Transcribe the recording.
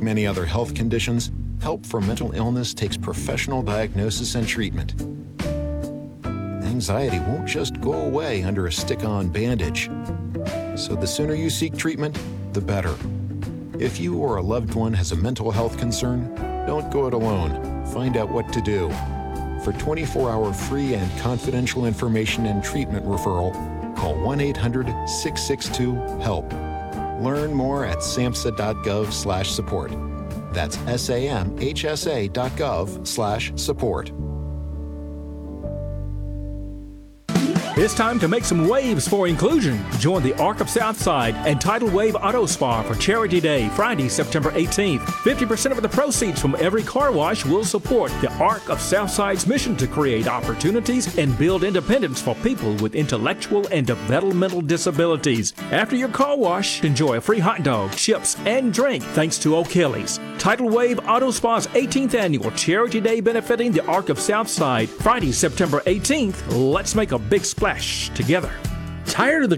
many other health conditions, help for mental illness takes professional diagnosis and treatment. Anxiety won't just go away under a stick-on bandage. So the sooner you seek treatment, the better. If you or a loved one has a mental health concern, don't go it alone. Find out what to do. For 24-hour free and confidential information and treatment referral, call 1-800-662-HELP. Learn more at samhsa.gov/support. That's samhsa.gov/support. It's time to make some waves for inclusion. Join the Arc of Southside and Tidal Wave Auto Spa for Charity Day, Friday, September 18th. 50% of the proceeds from every car wash will support the Arc of Southside's mission to create opportunities and build independence for people with intellectual and developmental disabilities. After your car wash, enjoy a free hot dog, chips, and drink thanks to O'Kelly's. Tidal Wave Auto Spa's 18th annual Charity Day benefiting the Arc of Southside, Friday, September 18th. Let's make a big splash together. Tired of the